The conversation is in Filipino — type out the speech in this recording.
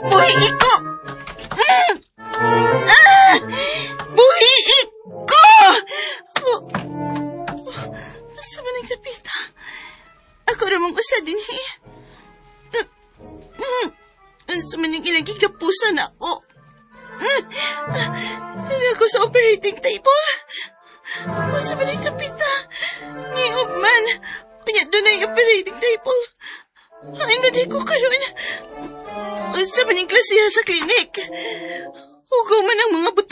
Buhi iko! Buhi iko! Sa maning kapita, ako ramang usa din sa maning inagigapusan ako. Hindi ako sa operating table. Sa maning kapita, niog man, panya doon ay operating table. Ano di ko karoon? Sa maning klasiha sa klinik. Hugaw man ang mga buta